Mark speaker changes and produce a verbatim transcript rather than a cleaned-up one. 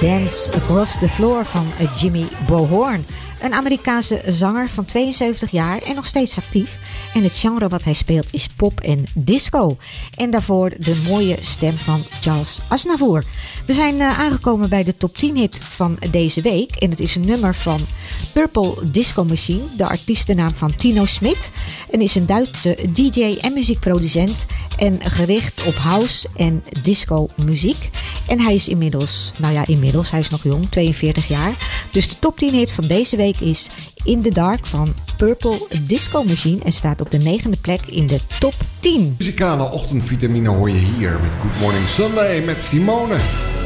Speaker 1: Dance Across the Floor van Jimmy Bohorn. Een Amerikaanse zanger van tweeënzeventig jaar en nog steeds actief. En het genre wat hij speelt is pop en disco. En daarvoor de mooie stem van Charles Aznavour. We zijn uh, aangekomen bij de top tien hit van deze week. En het is een nummer van Purple Disco Machine. De artiestennaam van Tino Smit. En is een Duitse D J en muziekproducent. En gericht op house en disco muziek. En hij is inmiddels, nou ja inmiddels, hij is nog jong, tweeënveertig jaar. Dus de top tien hit van deze week is In the Dark van Purple Disco Machine. En staat op de negende plek in de top tien.
Speaker 2: Muzikale ochtendvitamine hoor je hier met Good Morning Sunday met Simone.